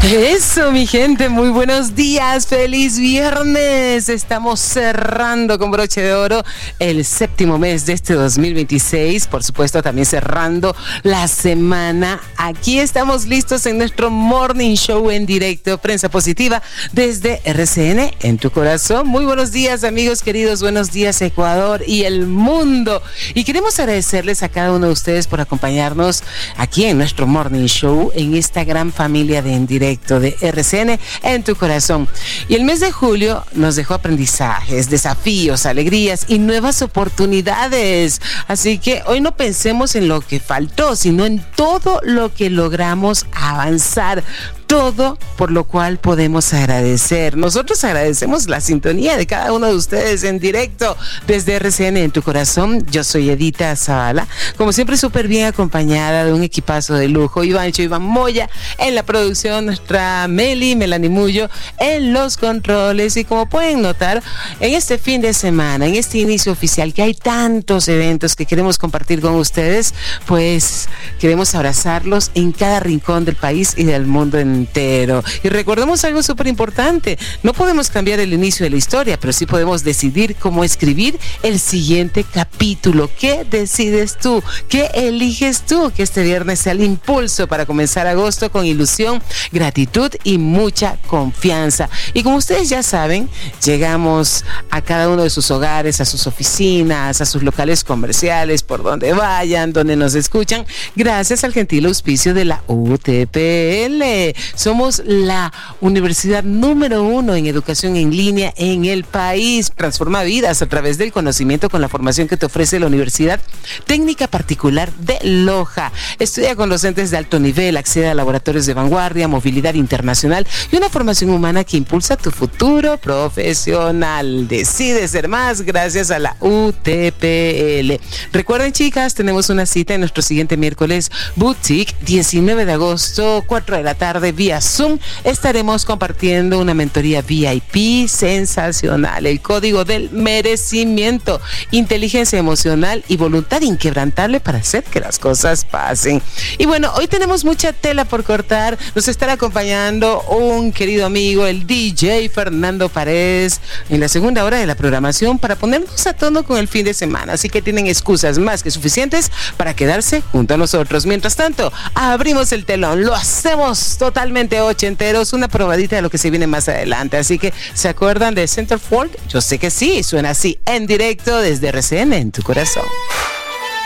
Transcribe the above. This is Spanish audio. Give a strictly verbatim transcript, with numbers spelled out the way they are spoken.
Eso, mi gente, muy buenos días, feliz viernes. Estamos cerrando con broche de oro el séptimo mes de este dos mil veintiséis, por supuesto también cerrando la semana. Aquí estamos listos en nuestro Morning Show en directo, Prensa Positiva, desde R C N en tu corazón. Muy buenos días, amigos queridos, buenos días Ecuador y el mundo. Y queremos agradecerles a cada uno de ustedes por acompañarnos aquí en nuestro Morning Show, en esta gran familia de En Directo de R C N en tu corazón. Y el mes de julio nos dejó aprendizajes, desafíos, alegrías y nuevas oportunidades. Así que hoy no pensemos en lo que faltó, sino en todo lo que logramos avanzar. Todo por lo cual podemos agradecer. Nosotros agradecemos la sintonía de cada uno de ustedes en directo desde R C N en tu corazón. Yo soy Edita Zavala, como siempre súper bien acompañada de un equipazo de lujo. Ivancho, Iván Moya en la producción, nuestra Meli, Melanie Mullo en los controles. Y como pueden notar, en este fin de semana, en este inicio oficial, que hay tantos eventos que queremos compartir con ustedes, pues queremos abrazarlos en cada rincón del país y del mundo en entero. Y recordemos algo súper importante: no podemos cambiar el inicio de la historia, pero sí podemos decidir cómo escribir el siguiente capítulo. ¿Qué decides tú? ¿Qué eliges tú? Que este viernes sea el impulso para comenzar agosto con ilusión, gratitud y mucha confianza. Y como ustedes ya saben, llegamos a cada uno de sus hogares, a sus oficinas, a sus locales comerciales, por donde vayan, donde nos escuchan, gracias al gentil auspicio de la U T P L. Somos la universidad número uno en educación en línea en el país. Transforma vidas a través del conocimiento con la formación que te ofrece la Universidad Técnica Particular de Loja. Estudia con docentes de alto nivel, accede a laboratorios de vanguardia, movilidad internacional y una formación humana que impulsa tu futuro profesional. Decide ser más gracias a la U T P L. Recuerden, chicas, tenemos una cita en nuestro siguiente miércoles Boutique, diecinueve de agosto, cuatro de la tarde, vía Zoom. Estaremos compartiendo una mentoría V I P sensacional, el código del merecimiento, inteligencia emocional y voluntad inquebrantable para hacer que las cosas pasen. Y bueno, hoy tenemos mucha tela por cortar. Nos estará acompañando un querido amigo, el D J Fernando Paredes, en la segunda hora de la programación para ponernos a tono con el fin de semana. Así que tienen excusas más que suficientes para quedarse junto a nosotros. Mientras tanto, abrimos el telón, lo hacemos totalmente ochenteros, una probadita de lo que se viene más adelante. Así que, ¿se acuerdan de Centerfold? Yo sé que sí, suena así en directo desde R C N en tu corazón.